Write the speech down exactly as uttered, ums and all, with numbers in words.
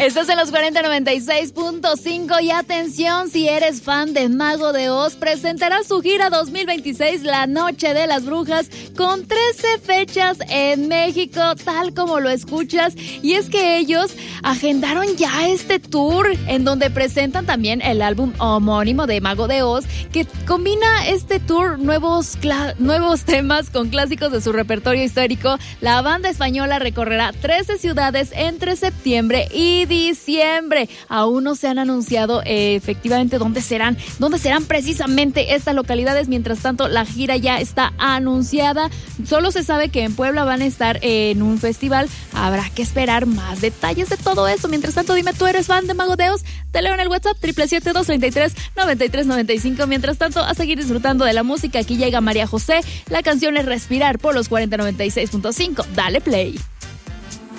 Estás en los cuarenta noventa y seis punto cinco y atención, si eres fan de Mago de Oz, presentará su gira dos mil veintiséis La Noche de las Brujas con trece fechas en México, tal como lo escuchas. Y es que ellos agendaron ya este tour en donde presentan también el álbum homónimo de Mago de Oz, que combina este tour nuevos, cla- nuevos temas con clásicos de su repertorio histórico. La banda española recorrerá trece ciudades entre septiembre y diciembre. Aún no se han anunciado eh, efectivamente dónde serán, dónde serán precisamente estas localidades. Mientras tanto, la gira ya está anunciada. Solo se sabe que en Puebla van a estar eh, en un festival. Habrá que esperar más detalles de todo eso. Mientras tanto, dime, ¿tú eres fan de Mago de Oz? Te leo en el WhatsApp siete siete siete, dos tres tres, nueve tres nueve cinco. Mientras tanto, a seguir disfrutando de la música. Aquí llega María José. La canción es Respirar por los cuarenta noventa y seis punto cinco. Dale play.